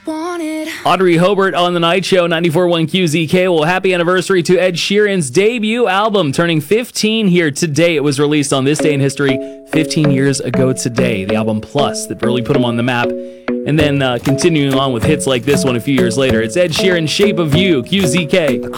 Audrey Hobart on The Night Show, 94.1 QZK. Well, happy anniversary to Ed Sheeran's debut album, turning 15 here today. It was released on this day in history 15 years ago today. The album Plus that really put him on the map. And then continuing on with hits like this one a few years later. It's Ed Sheeran's Shape of You, QZK.